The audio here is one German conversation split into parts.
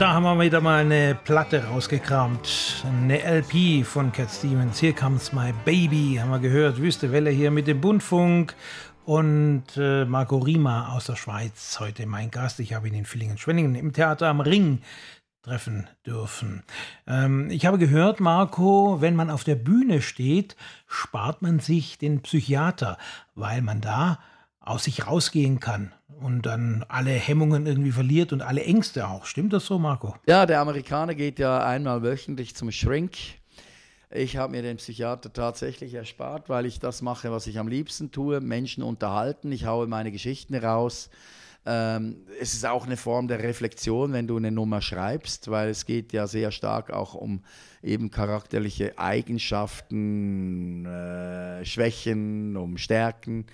Da haben wir wieder mal eine Platte rausgekramt, eine LP von Cat Stevens. Here Comes My Baby, haben wir gehört. Wüste Welle hier mit dem Bundfunk und Marco Rima aus der Schweiz, heute mein Gast. Ich habe ihn in Villingen-Schwenningen im Theater am Ring treffen dürfen. Ich habe gehört, Marco, wenn man auf der Bühne steht, spart man sich den Psychiater, weil man da aus sich rausgehen kann und dann alle Hemmungen irgendwie verliert und alle Ängste auch. Stimmt das so, Marco? Ja, der Amerikaner geht ja einmal wöchentlich zum Shrink. Ich habe mir den Psychiater tatsächlich erspart, weil ich das mache, was ich am liebsten tue, Menschen unterhalten. Ich haue meine Geschichten raus. Es ist auch eine Form der Reflexion, wenn du eine Nummer schreibst, weil es geht ja sehr stark auch um eben charakterliche Eigenschaften, Schwächen, um Stärken.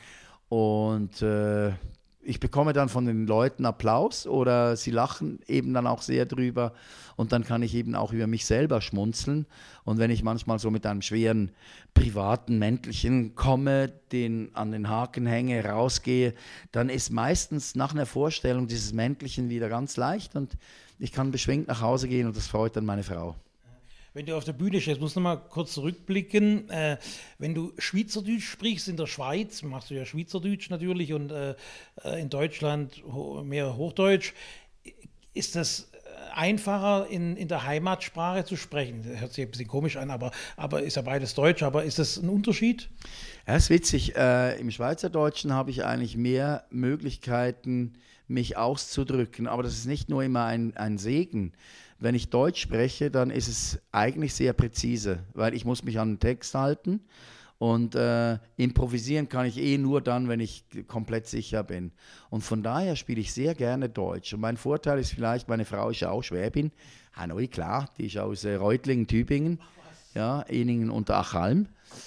Und ich bekomme dann von den Leuten Applaus oder sie lachen eben dann auch sehr drüber und dann kann ich eben auch über mich selber schmunzeln. Und wenn ich manchmal so mit einem schweren privaten Mäntelchen komme, den an den Haken hänge, rausgehe, dann ist meistens nach einer Vorstellung dieses Mäntelchen wieder ganz leicht und ich kann beschwingt nach Hause gehen und das freut dann meine Frau. Wenn du auf der Bühne stehst, musst du noch mal kurz zurückblicken. Wenn du Schweizerdeutsch sprichst in der Schweiz, machst du ja Schweizerdeutsch natürlich und in Deutschland mehr Hochdeutsch, ist das einfacher in der Heimatsprache zu sprechen? Das hört sich ein bisschen komisch an, aber ist ja beides Deutsch, aber ist das ein Unterschied? Ja, ist witzig. Im Schweizerdeutschen habe ich eigentlich mehr Möglichkeiten, mich auszudrücken, aber das ist nicht nur immer ein Segen. Wenn ich Deutsch spreche, dann ist es eigentlich sehr präzise, weil ich muss mich an den Text halten und improvisieren kann ich nur dann, wenn ich komplett sicher bin. Und von daher spiele ich sehr gerne Deutsch. Und mein Vorteil ist vielleicht, meine Frau ist ja auch Schwäbin, Hanoi, klar, die ist aus Reutlingen, Tübingen, ja, Ehningen unter Achalm.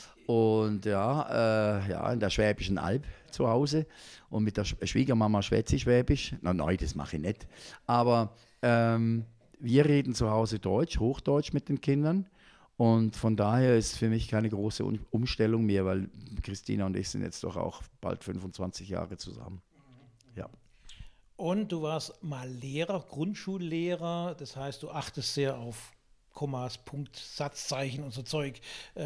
Und ja, in der Schwäbischen Alb zu Hause. Und mit der Schwiegermama schwätze ich Schwäbisch. Nein, das mache ich nicht. Aber wir reden zu Hause Deutsch, Hochdeutsch mit den Kindern. Und von daher ist für mich keine große Umstellung mehr, weil Christina und ich sind jetzt doch auch bald 25 Jahre zusammen. Ja. Und du warst mal Lehrer, Grundschullehrer. Das heißt, du achtest sehr auf Kommas, Punkt, Satzzeichen und so Zeug.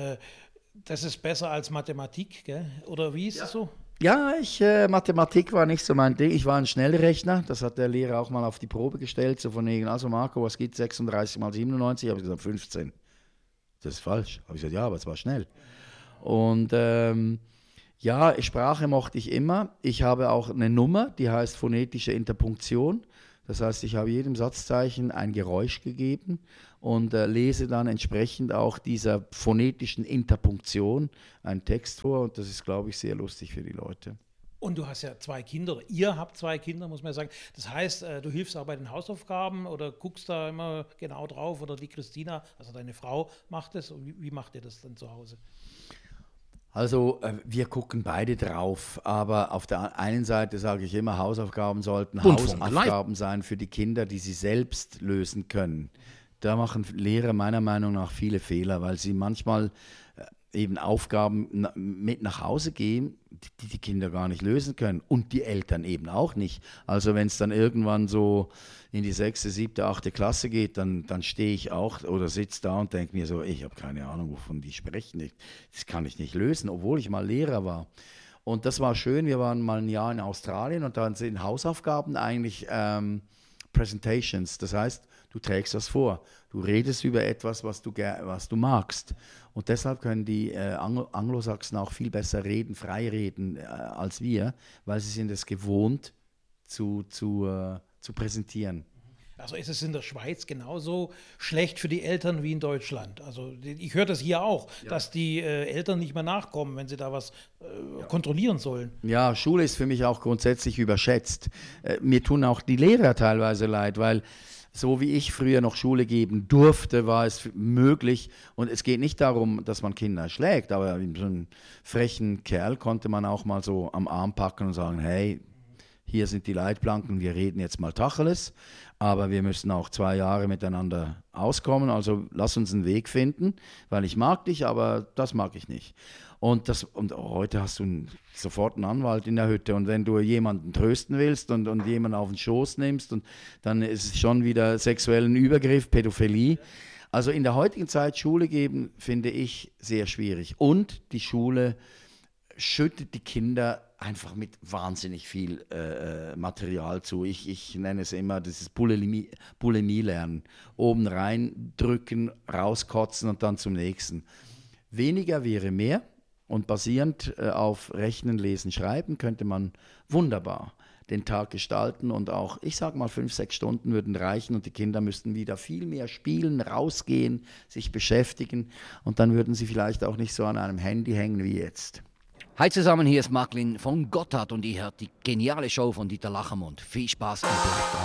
Das ist besser als Mathematik, gell? Oder wie ist es so? Ja, Mathematik war nicht so mein Ding. Ich war ein Schnellrechner. Das hat der Lehrer auch mal auf die Probe gestellt. So von wegen, also Marco, was gibt 36 mal 97? Ich habe gesagt, 15. Das ist falsch. Habe ich gesagt, ja, aber es war schnell. Und ja, Sprache mochte ich immer. Ich habe auch eine Nummer, die heißt phonetische Interpunktion. Das heißt, ich habe jedem Satzzeichen ein Geräusch gegeben und lese dann entsprechend auch dieser phonetischen Interpunktion einen Text vor. Und das ist, glaube ich, sehr lustig für die Leute. Und du hast ja 2 Kinder, ihr habt 2 Kinder, muss man ja sagen. Das heißt, du hilfst auch bei den Hausaufgaben oder guckst da immer genau drauf oder die Christina, also deine Frau, macht es. Wie macht ihr das dann zu Hause? Also wir gucken beide drauf, aber auf der einen Seite sage ich immer, Hausaufgaben sollten Hausaufgaben sein für die Kinder, die sie selbst lösen können. Da machen Lehrer meiner Meinung nach viele Fehler, weil sie manchmal eben Aufgaben mit nach Hause gehen, die die Kinder gar nicht lösen können und die Eltern eben auch nicht. Also wenn es dann irgendwann so in die 6., 7., 8. Klasse geht, dann stehe ich auch oder sitze da und denke mir so, ich habe keine Ahnung, wovon die sprechen. Das kann ich nicht lösen, obwohl ich mal Lehrer war. Und das war schön, wir waren mal ein Jahr in Australien und dann sind Hausaufgaben eigentlich Presentations. Das heißt, du trägst das vor. Du redest über etwas, was du magst. Und deshalb können die Anglosachsen auch viel besser reden, frei reden als wir, weil sie sind es gewohnt zu präsentieren. Also ist es in der Schweiz genauso schlecht für die Eltern wie in Deutschland? Also ich höre das hier auch, dass die Eltern nicht mehr nachkommen, wenn sie da was kontrollieren sollen. Ja, Schule ist für mich auch grundsätzlich überschätzt. Mir tun auch die Lehrer teilweise leid, weil so wie ich früher noch Schule geben durfte, war es möglich. Und es geht nicht darum, dass man Kinder schlägt, aber so einen frechen Kerl konnte man auch mal so am Arm packen und sagen, hey, hier sind die Leitplanken, wir reden jetzt mal Tacheles, aber wir müssen auch 2 Jahre miteinander auskommen, also lass uns einen Weg finden, weil ich mag dich, aber das mag ich nicht. Und heute hast du sofort einen Anwalt in der Hütte, und wenn du jemanden trösten willst und jemanden auf den Schoß nimmst, und dann ist es schon wieder sexuellen Übergriff, Pädophilie. Also in der heutigen Zeit Schule geben, finde ich sehr schwierig. Und die Schule schüttet die Kinder einfach mit wahnsinnig viel Material zu. Ich nenne es immer dieses Bulimie-Lernen. Oben reindrücken, rauskotzen und dann zum nächsten. Weniger wäre mehr, und basierend auf Rechnen, Lesen, Schreiben könnte man wunderbar den Tag gestalten, und auch, ich sage mal, 5-6 Stunden würden reichen, und die Kinder müssten wieder viel mehr spielen, rausgehen, sich beschäftigen, und dann würden sie vielleicht auch nicht so an einem Handy hängen wie jetzt. Hi zusammen, hier ist Marklin von Gotthard und ihr hört die geniale Show von Dieter Lachermund. Viel Spaß und bleibt dran.